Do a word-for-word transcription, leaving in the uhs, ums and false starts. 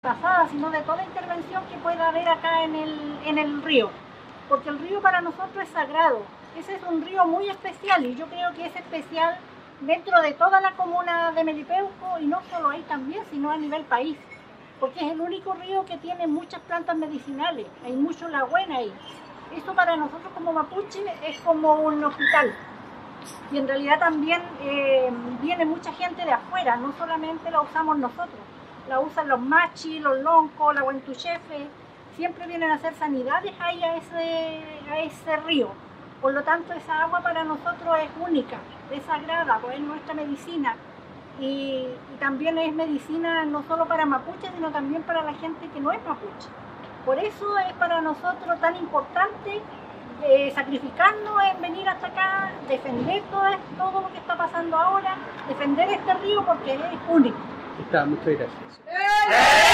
pasada, sino de toda intervención que pueda haber acá en el, en el río, porque el río para nosotros es sagrado. Ese es un río muy especial y yo creo que es especial dentro de toda la comuna de Melipeuco, y no solo ahí también, sino a nivel país, porque es el único río que tiene muchas plantas medicinales, hay mucho lagüen ahí. Eso para nosotros como mapuche es como un hospital. Y en realidad también eh, viene mucha gente de afuera, no solamente la usamos nosotros, la usan los machi, los loncos, la huentuchefe, siempre vienen a hacer sanidades ahí a ese, a ese río. Por lo tanto, esa agua para nosotros es única, es sagrada, pues es nuestra medicina. Y, y también es medicina no solo para mapuche, sino también para la gente que no es mapuche. Por eso es para nosotros tan importante Eh, sacrificarnos en venir hasta acá, defender todo, todo lo que está pasando ahora, defender este río porque es único. Está, muchas gracias.